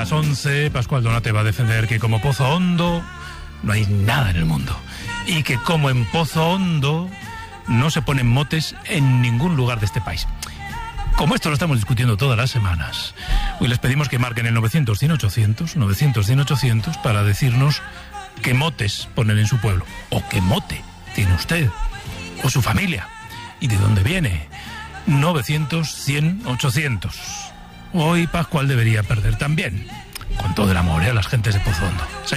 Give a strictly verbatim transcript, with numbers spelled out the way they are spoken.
las once, Pascual Donate va a defender que como Pozo Hondo no hay nada en el mundo. Y que como en Pozo Hondo no se ponen motes en ningún lugar de este país. Como esto lo estamos discutiendo todas las semanas, hoy les pedimos que marquen el novecientos, cien, ochocientos, novecientos, cien, ochocientos para decirnos qué motes ponen en su pueblo, o qué mote tiene usted, o su familia, y de dónde viene. novecientos, cien, ochocientos. Hoy Pascual debería perder también, con todo el amor, ¿eh?, a las gentes de Pozo Hondo.